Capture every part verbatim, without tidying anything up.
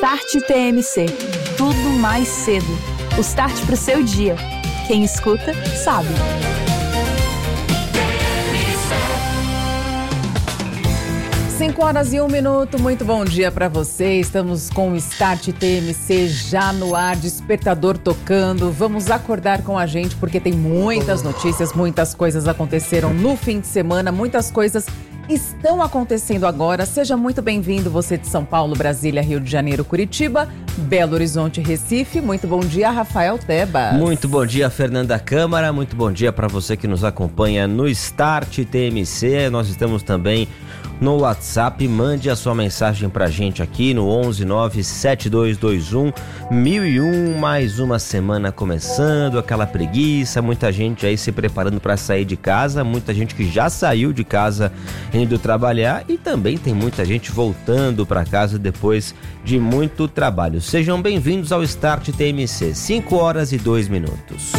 Start T M C. Tudo mais cedo. O start para o seu dia. Quem escuta, sabe. cinco horas e um minuto, muito bom dia para você. Estamos com o Start T M C já no ar, despertador tocando. Vamos acordar com a gente porque tem muitas notícias, muitas coisas aconteceram no fim de semana, muitas coisas estão acontecendo agora. Seja muito bem-vindo, você de São Paulo, Brasília, Rio de Janeiro, Curitiba, Belo Horizonte, Recife. Muito bom dia, Rafael Tebas. Muito bom dia, Fernanda Câmara. Muito bom dia para você que nos acompanha no Start T M C. Nós estamos também no WhatsApp. Mande a sua mensagem pra gente aqui no onze nove sete dois dois um mil e um. Mais uma semana começando, aquela preguiça, muita gente aí se preparando para sair de casa, muita gente que já saiu de casa indo trabalhar e também tem muita gente voltando para casa depois de muito trabalho. Sejam bem-vindos ao Start T M C, cinco horas e dois minutos.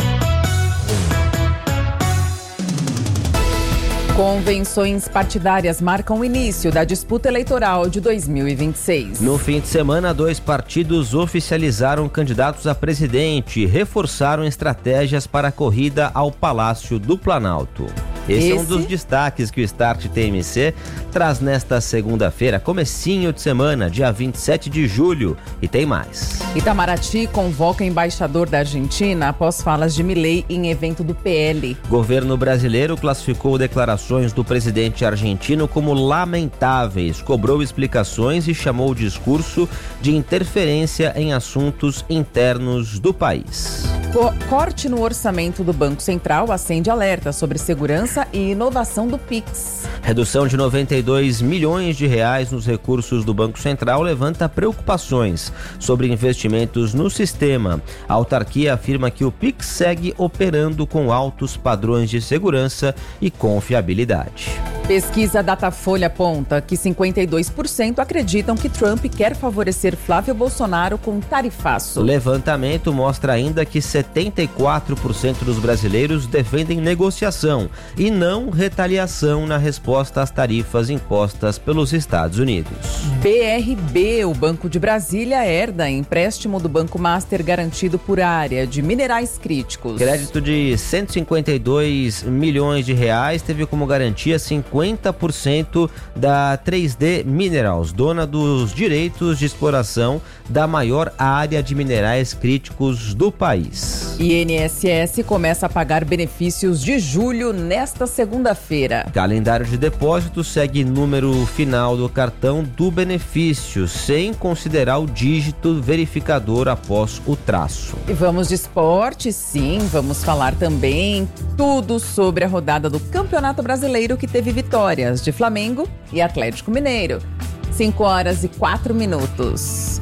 Convenções partidárias marcam o início da disputa eleitoral de dois mil e vinte e seis. No fim de semana, dois partidos oficializaram candidatos a presidente e reforçaram estratégias para a corrida ao Palácio do Planalto. Esse, Esse é um dos destaques que o Start T M C traz nesta segunda-feira, comecinho de semana, dia vinte e sete de julho. E tem mais. Itamaraty convoca embaixador da Argentina após falas de Milei em evento do P L. Governo brasileiro classificou declarações do presidente argentino como lamentáveis, cobrou explicações e chamou o discurso de interferência em assuntos internos do país. Corte no orçamento do Banco Central acende alerta sobre segurança e inovação do Pix. Redução de noventa e dois milhões de reais nos recursos do Banco Central levanta preocupações sobre investimentos no sistema. A autarquia afirma que o Pix segue operando com altos padrões de segurança e confiabilidade. Pesquisa Datafolha aponta que cinquenta e dois por cento acreditam que Trump quer favorecer Flávio Bolsonaro com tarifaço. O levantamento mostra ainda que setenta e quatro por cento dos brasileiros defendem negociação e não retaliação na resposta às tarifas impostas pelos Estados Unidos. B R B, o Banco de Brasília, herda empréstimo do Banco Master garantido por área de minerais críticos. Crédito de cento e cinquenta e dois milhões de reais teve como garantia cinquenta por cento da três D Minerals, dona dos direitos de exploração da maior área de minerais críticos do país. I N S S começa a pagar benefícios de julho nesta segunda-feira. Calendário de depósito segue número final do cartão do benefício, sem considerar o dígito verificador após o traço. E vamos de esporte, sim, vamos falar também tudo sobre a rodada do Campeonato Brasileiro que teve vitórias de Flamengo e Atlético Mineiro. cinco horas e quatro minutos.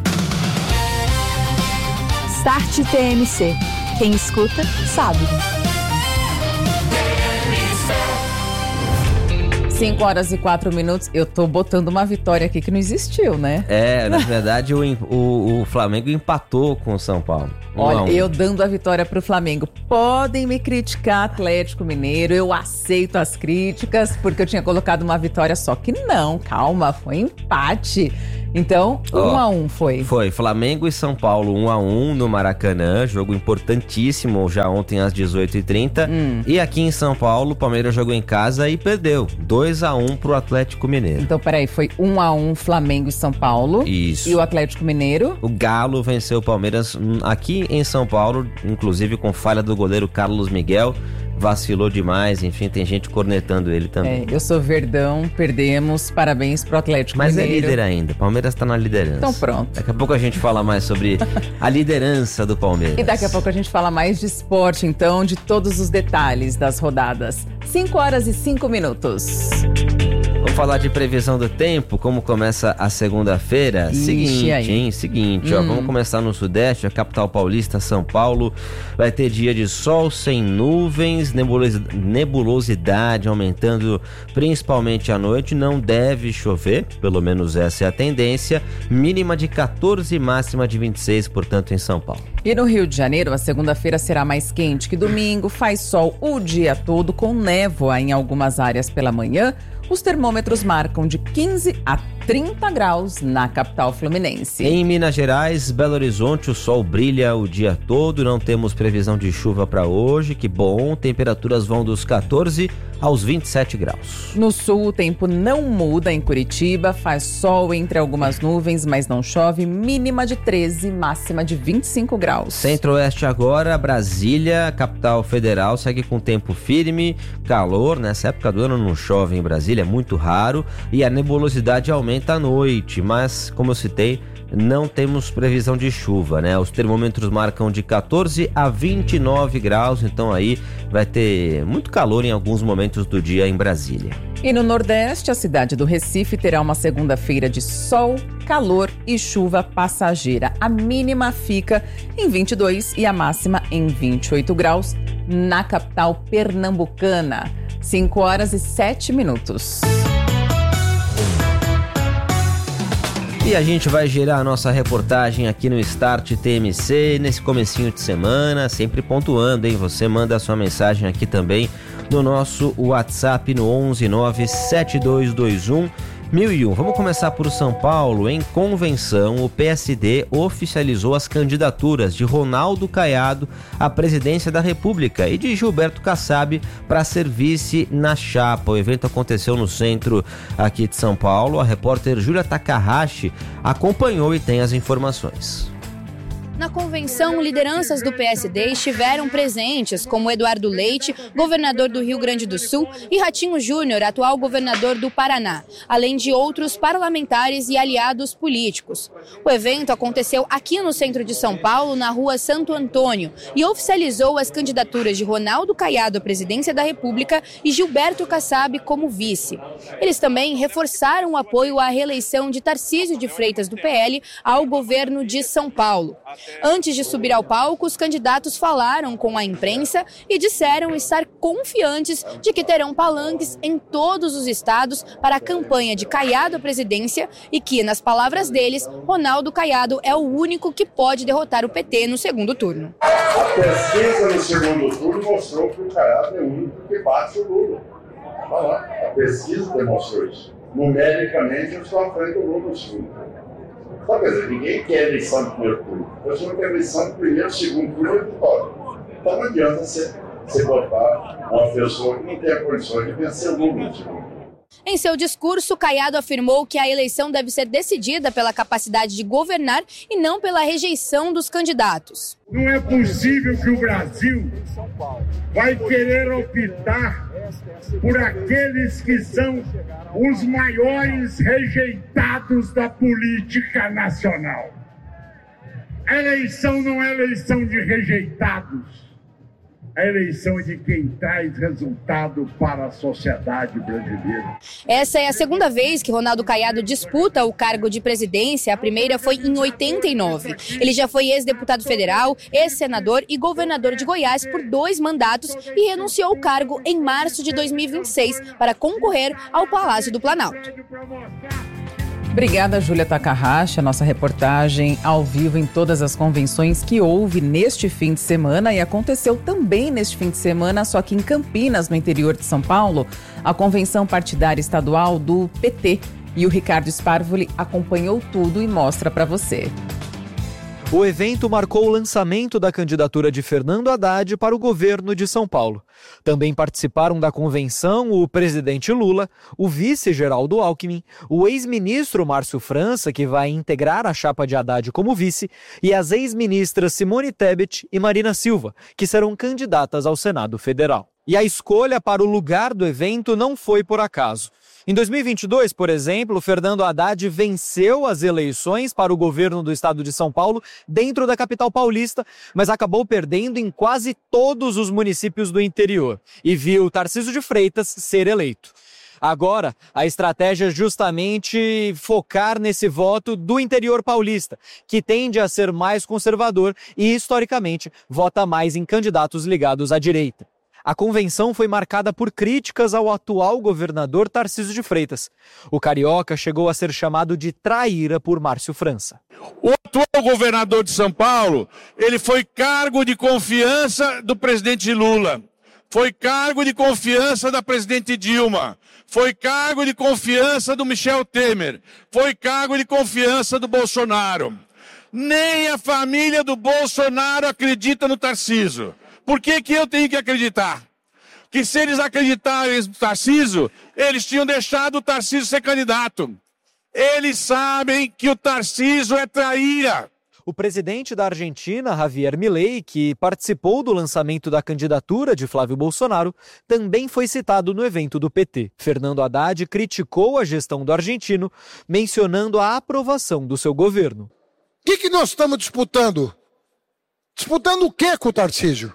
Start T M C. Quem escuta, sabe. cinco horas e quatro minutos. Eu tô botando uma vitória aqui que não existiu, né? É, na verdade o, o, o Flamengo empatou com o São Paulo. Um Olha, um. eu dando a vitória pro Flamengo. Podem me criticar, Atlético Mineiro, eu aceito as críticas, porque eu tinha colocado uma vitória só. Que não, calma, foi empate. Então, um oh, a um foi. Foi, Flamengo e São Paulo, um a um no Maracanã, jogo importantíssimo já ontem às dezoito e trinta. Hum. E aqui em São Paulo, o Palmeiras jogou em casa e perdeu, dois a um pro Atlético Mineiro. Então, peraí, foi um a um Flamengo e São Paulo. Isso. E o Atlético Mineiro? O Galo venceu o Palmeiras aqui em São Paulo, inclusive com falha do goleiro Carlos Miguel. Vacilou demais, enfim, tem gente cornetando ele também. É, eu sou Verdão, perdemos, parabéns pro Atlético Mas Mineiro. Mas é líder ainda, Palmeiras tá na liderança. Então pronto. Daqui a pouco a gente fala mais sobre a liderança do Palmeiras. E daqui a pouco a gente fala mais de esporte, então, de todos os detalhes das rodadas. cinco horas e cinco minutos. Vamos falar de previsão do tempo, como começa a segunda-feira. Ixi, seguinte, aí. hein? Seguinte, hum. ó, vamos começar no Sudeste, a capital paulista, São Paulo. Vai ter dia de sol sem nuvens, nebulosidade aumentando principalmente à noite. Não deve chover, pelo menos essa é a tendência. Mínima de quatorze e máxima de vinte e seis, portanto, em São Paulo. E no Rio de Janeiro, a segunda-feira será mais quente que domingo. Faz sol o dia todo, com névoa em algumas áreas pela manhã. Os termômetros marcam de quinze a trinta graus na capital fluminense. Em Minas Gerais, Belo Horizonte, o sol brilha o dia todo, não temos previsão de chuva para hoje, que bom, temperaturas vão dos catorze aos vinte e sete graus. No sul, o tempo não muda em Curitiba, faz sol entre algumas nuvens, mas não chove, mínima de treze, máxima de vinte e cinco graus. Centro-Oeste agora, Brasília, capital federal, segue com tempo firme, calor, nessa época do ano não chove em Brasília, é muito raro, e a nebulosidade aumenta à noite, mas, como eu citei, não temos previsão de chuva, né? Os termômetros marcam de catorze a vinte e nove graus, então aí vai ter muito calor em alguns momentos do dia em Brasília. E no Nordeste, a cidade do Recife terá uma segunda-feira de sol, calor e chuva passageira. A mínima fica em vinte e dois e a máxima em vinte e oito graus na capital pernambucana. cinco horas e sete minutos. E a gente vai gerar a nossa reportagem aqui no Start T M C nesse comecinho de semana, sempre pontuando, hein? Você manda a sua mensagem aqui também no nosso WhatsApp no onze nove sete dois dois um mil e um. Vamos começar por São Paulo. Em convenção, o P S D oficializou as candidaturas de Ronaldo Caiado à presidência da República e de Gilberto Kassab para ser vice na chapa. O evento aconteceu no centro aqui de São Paulo. A repórter Júlia Takahashi acompanhou e tem as informações. Na convenção, lideranças do P S D estiveram presentes, como Eduardo Leite, governador do Rio Grande do Sul, e Ratinho Júnior, atual governador do Paraná, além de outros parlamentares e aliados políticos. O evento aconteceu aqui no centro de São Paulo, na rua Santo Antônio, e oficializou as candidaturas de Ronaldo Caiado à presidência da República e Gilberto Kassab como vice. Eles também reforçaram o apoio à reeleição de Tarcísio de Freitas, do P L, ao governo de São Paulo. Antes de subir ao palco, os candidatos falaram com a imprensa e disseram estar confiantes de que terão palanques em todos os estados para a campanha de Caiado à presidência e que, nas palavras deles, Ronaldo Caiado é o único que pode derrotar o P T no segundo turno. A pesquisa no segundo turno mostrou que o Caiado é o único que bate o Lula. A pesquisa demonstrou isso. Numericamente, eu estou à frente do Lula no segundo turno. Quer dizer, ninguém quer eleição no primeiro turno. A pessoa quer eleição no primeiro, segundo turno e vitória. Então não adianta você, você botar uma pessoa que não tem a condição de vencer o Lula no segundo turno. Em seu discurso, Caiado afirmou que a eleição deve ser decidida pela capacidade de governar e não pela rejeição dos candidatos. Não é possível que o Brasil vai querer optar por aqueles que são os maiores rejeitados da política nacional. A eleição não é eleição de rejeitados. A eleição é de quem traz resultado para a sociedade brasileira. Essa é a segunda vez que Ronaldo Caiado disputa o cargo de presidência. A primeira foi em oitenta e nove. Ele já foi ex-deputado federal, ex-senador e governador de Goiás por dois mandatos e renunciou ao cargo em março de dois mil e vinte e seis para concorrer ao Palácio do Planalto. Obrigada, Júlia Takahashi, a nossa reportagem ao vivo em todas as convenções que houve neste fim de semana e aconteceu também neste fim de semana, só que em Campinas, no interior de São Paulo, a convenção partidária estadual do P T. E o Ricardo Sparvoli acompanhou tudo e mostra para você. O evento marcou o lançamento da candidatura de Fernando Haddad para o governo de São Paulo. Também participaram da convenção o presidente Lula, o vice Geraldo Alckmin, o ex-ministro Márcio França, que vai integrar a chapa de Haddad como vice, e as ex-ministras Simone Tebet e Marina Silva, que serão candidatas ao Senado Federal. E a escolha para o lugar do evento não foi por acaso. Em dois mil e vinte e dois, por exemplo, Fernando Haddad venceu as eleições para o governo do estado de São Paulo dentro da capital paulista, mas acabou perdendo em quase todos os municípios do interior e viu Tarcísio de Freitas ser eleito. Agora, a estratégia é justamente focar nesse voto do interior paulista, que tende a ser mais conservador e, historicamente, vota mais em candidatos ligados à direita. A convenção foi marcada por críticas ao atual governador Tarcísio de Freitas. O carioca chegou a ser chamado de traíra por Márcio França. O atual governador de São Paulo, ele foi cargo de confiança do presidente Lula, foi cargo de confiança da presidente Dilma, foi cargo de confiança do Michel Temer, foi cargo de confiança do Bolsonaro. Nem a família do Bolsonaro acredita no Tarcísio. Por que que eu tenho que acreditar? Que se eles acreditarem no Tarcísio, eles tinham deixado o Tarcísio ser candidato. Eles sabem que o Tarcísio é traíra. O presidente da Argentina, Javier Milei, que participou do lançamento da candidatura de Flávio Bolsonaro, também foi citado no evento do P T. Fernando Haddad criticou a gestão do argentino, mencionando a aprovação do seu governo. O que, que nós estamos disputando? Disputando o que com o Tarcísio?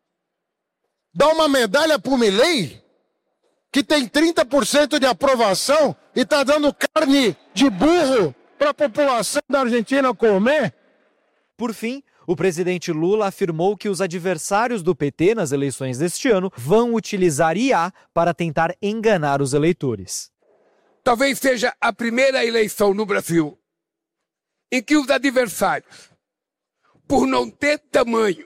Dá uma medalha para o Milei, que tem trinta por cento de aprovação e está dando carne de burro para a população da Argentina comer? Por fim, o presidente Lula afirmou que os adversários do P T nas eleições deste ano vão utilizar I A para tentar enganar os eleitores. Talvez seja a primeira eleição no Brasil em que os adversários, por não ter tamanho,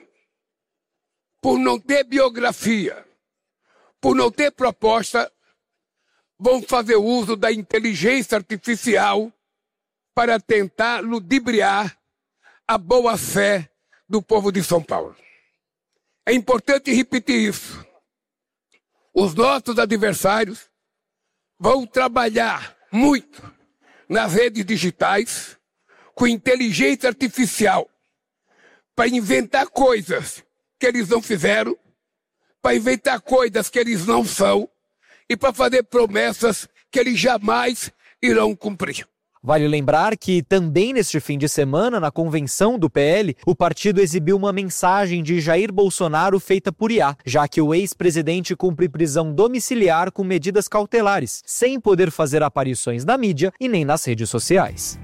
por não ter biografia, por não ter proposta, vão fazer uso da inteligência artificial para tentar ludibriar a boa-fé do povo de São Paulo. É importante repetir isso. Os nossos adversários vão trabalhar muito nas redes digitais com inteligência artificial para inventar coisas que eles não fizeram, para inventar coisas que eles não são e para fazer promessas que eles jamais irão cumprir. Vale lembrar que também neste fim de semana, na convenção do P L, o partido exibiu uma mensagem de Jair Bolsonaro feita por I A, já que o ex-presidente cumpre prisão domiciliar com medidas cautelares, sem poder fazer aparições na mídia e nem nas redes sociais.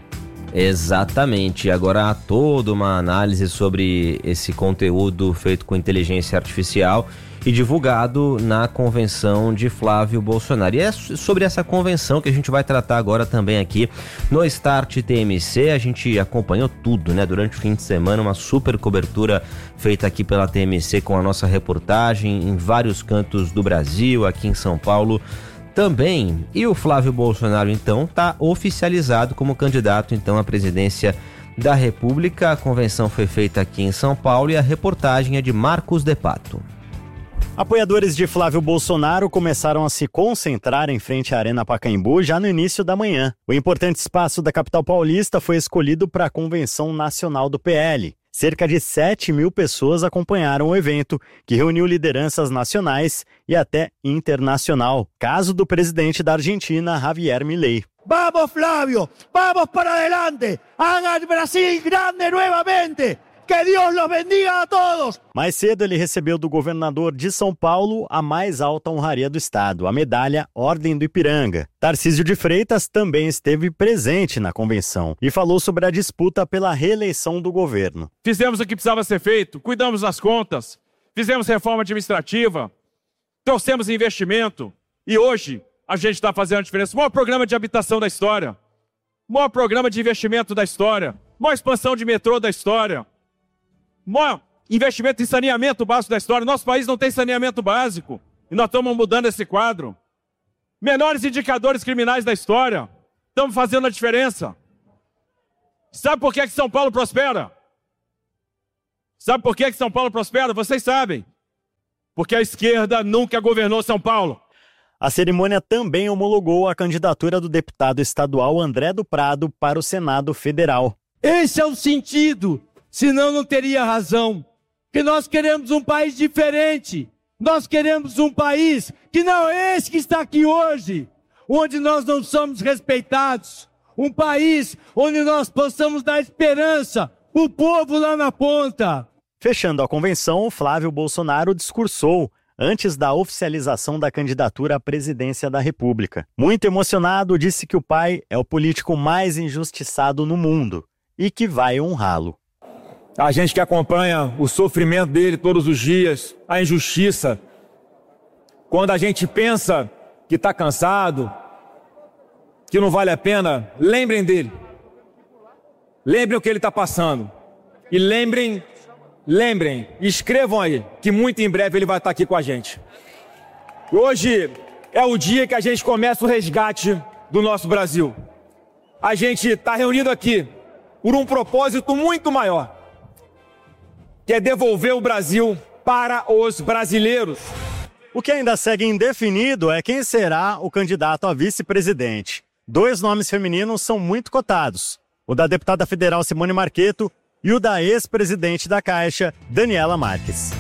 Exatamente. Agora há toda uma análise sobre esse conteúdo feito com inteligência artificial e divulgado na convenção de Flávio Bolsonaro. E é sobre essa convenção que a gente vai tratar agora também aqui no Start T M C. A gente acompanhou tudo, né? Durante o fim de semana, uma super cobertura feita aqui pela T M C com a nossa reportagem em vários cantos do Brasil, aqui em São Paulo também. E o Flávio Bolsonaro, então, está oficializado como candidato, então, à presidência da República. A convenção foi feita aqui em São Paulo e a reportagem é de Marcos De Pato. Apoiadores de Flávio Bolsonaro começaram a se concentrar em frente à Arena Pacaembu já no início da manhã. O importante espaço da capital paulista foi escolhido para a Convenção Nacional do P L. Cerca de sete mil pessoas acompanharam o evento, que reuniu lideranças nacionais e até internacional. Caso do presidente da Argentina, Javier Milei. Vamos, Flávio! Vamos para adelante! Haga el Brasil grande nuevamente! Que Deus los bendiga a todos! Mais cedo ele recebeu do governador de São Paulo a mais alta honraria do estado, a medalha Ordem do Ipiranga. Tarcísio de Freitas também esteve presente na convenção e falou sobre a disputa pela reeleição do governo. Fizemos o que precisava ser feito, cuidamos das contas, fizemos reforma administrativa, trouxemos investimento e hoje a gente está fazendo a diferença. O maior programa de habitação da história, o maior programa de investimento da história, a maior expansão de metrô da história, maior investimento em saneamento básico da história. Nosso país não tem saneamento básico e nós estamos mudando esse quadro. Menores indicadores criminais da história, estamos fazendo a diferença. Sabe por que que São Paulo prospera? Sabe por que que São Paulo prospera? Vocês sabem. Porque a esquerda nunca governou São Paulo. A cerimônia também homologou a candidatura do deputado estadual André do Prado para o Senado Federal. Esse é o sentido. Senão não teria razão, que nós queremos um país diferente, nós queremos um país que não é esse que está aqui hoje, onde nós não somos respeitados, um país onde nós possamos dar esperança para o povo lá na ponta. Fechando a convenção, Flávio Bolsonaro discursou antes da oficialização da candidatura à presidência da República. Muito emocionado, disse que o pai é o político mais injustiçado no mundo e que vai honrá-lo. A gente que acompanha o sofrimento dele todos os dias, a injustiça. Quando a gente pensa que está cansado, que não vale a pena, lembrem dele. Lembrem o que ele está passando. E lembrem, lembrem, escrevam aí, que muito em breve ele vai estar aqui com a gente. Hoje, é o dia que a gente começa o resgate do nosso Brasil. A gente está reunido aqui por um propósito muito maior, que é devolver o Brasil para os brasileiros. O que ainda segue indefinido é quem será o candidato a vice-presidente. Dois nomes femininos são muito cotados: o da deputada federal Simone Marcheto e o da ex-presidente da Caixa, Daniela Marques.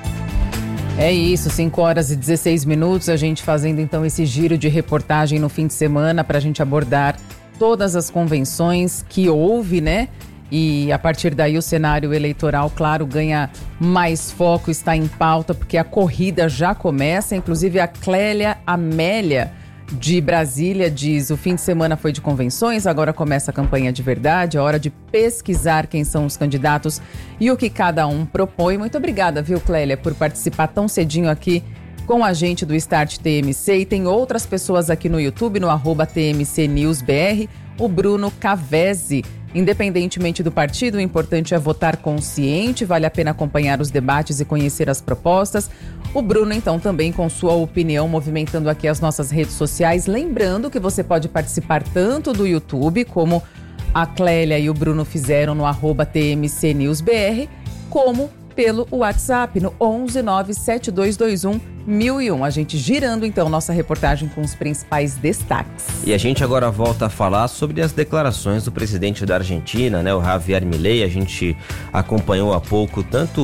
É isso, cinco horas e dezesseis minutos, a gente fazendo então esse giro de reportagem no fim de semana para a gente abordar todas as convenções que houve, né? E a partir daí o cenário eleitoral, claro, ganha mais foco, está em pauta, porque a corrida já começa. Inclusive a Clélia Amélia de Brasília diz: o fim de semana foi de convenções, agora começa a campanha de verdade, é hora de pesquisar quem são os candidatos e o que cada um propõe. Muito obrigada, viu, Clélia, por participar tão cedinho aqui com a gente do Start T M C. E tem outras pessoas aqui no YouTube, no arroba T M C News B R, o Bruno Cavese. Independentemente do partido, o importante é votar consciente, vale a pena acompanhar os debates e conhecer as propostas. O Bruno, então, também com sua opinião, movimentando aqui as nossas redes sociais. Lembrando que você pode participar tanto do YouTube, como a Clélia e o Bruno fizeram no arroba T M C News B R, como pelo WhatsApp no onze nove sete dois dois um mil e um. A gente girando então nossa reportagem com os principais destaques. E a gente agora volta a falar sobre as declarações do presidente da Argentina, né, o Javier Milei. A gente acompanhou há pouco tanto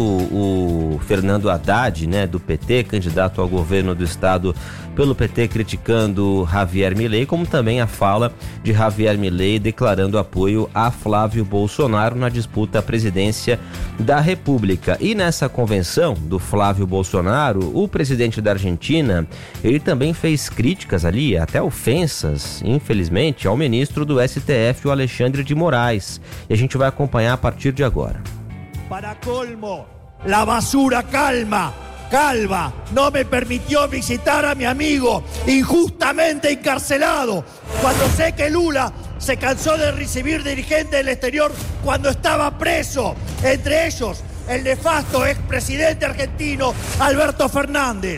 o Fernando Haddad, né, do P T, candidato ao governo do estado pelo P T, criticando Javier Milei, como também a fala de Javier Milei declarando apoio a Flávio Bolsonaro na disputa à presidência da República. E nessa convenção do Flávio Bolsonaro, o presidente da Argentina, ele também fez críticas ali, até ofensas, infelizmente, ao ministro do S T F, o Alexandre de Moraes. E a gente vai acompanhar a partir de agora. Para colmo, la basura calma. Calva no me permitió visitar a mi amigo injustamente encarcelado, cuando sé que Lula se cansó de recibir dirigentes del exterior cuando estaba preso, entre ellos el nefasto expresidente argentino Alberto Fernández.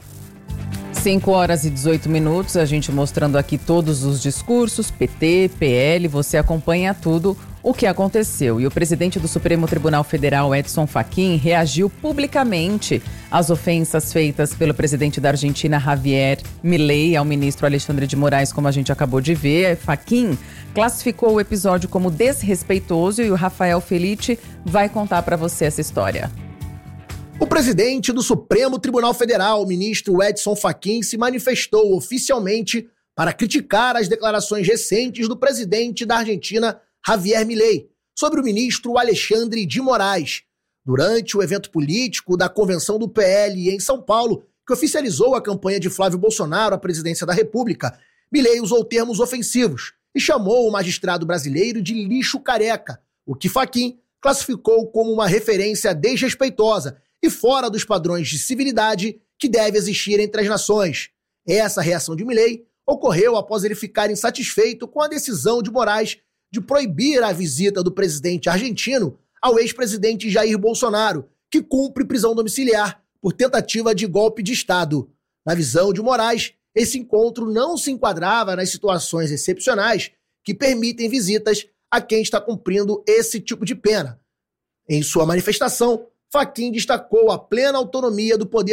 cinco horas e dezoito minutos, a gente mostrando aqui todos os discursos, P T, P L, você acompanha tudo o que aconteceu. E o presidente do Supremo Tribunal Federal, Edson Fachin, reagiu publicamente às ofensas feitas pelo presidente da Argentina, Javier Milei, ao ministro Alexandre de Moraes, como a gente acabou de ver. Fachin classificou o episódio como desrespeitoso e o Rafael Felice vai contar para você essa história. O presidente do Supremo Tribunal Federal, o ministro Edson Fachin, se manifestou oficialmente para criticar as declarações recentes do presidente da Argentina, Javier Milei, sobre o ministro Alexandre de Moraes. Durante o evento político da convenção do P L em São Paulo, que oficializou a campanha de Flávio Bolsonaro à presidência da República, Milei usou termos ofensivos e chamou o magistrado brasileiro de lixo careca, o que Fachin classificou como uma referência desrespeitosa e fora dos padrões de civilidade que deve existir entre as nações. Essa reação de Milei ocorreu após ele ficar insatisfeito com a decisão de Moraes de proibir a visita do presidente argentino ao ex-presidente Jair Bolsonaro, que cumpre prisão domiciliar por tentativa de golpe de Estado. Na visão de Moraes, esse encontro não se enquadrava nas situações excepcionais que permitem visitas a quem está cumprindo esse tipo de pena. Em sua manifestação, Fachin destacou a plena autonomia do Poder